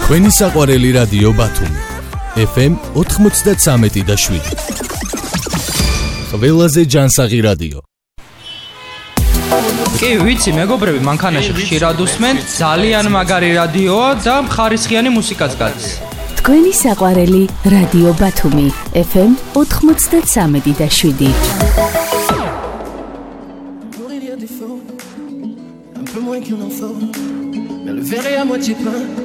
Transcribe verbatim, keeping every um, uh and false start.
Თქვენი საყვარელი რადიო ბათუმი ეფ ემ ოთხმოცდათსამეტი და შვიდი. ყველაზე ჯანსაღი რადიო. კი, ვიცი, მეგობრები, მანქანაში ხშირად უსმენ, ძალიან მაგარი რადიოა და ხარისხიანი მუსიკაც გადის. თქვენი საყვარელი რადიო ბათუმი ეფ ემ ოთხმოცდათსამეტი და შვიდი. Un peu moins qu'un enfant, mais le verre est à moitié plein.